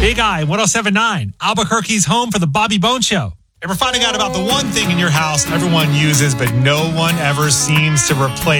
Big Eye 107.9, Albuquerque's home for the Bobby Bone Show. And we're finding out about the one thing in your house everyone uses, but no one ever seems to replace.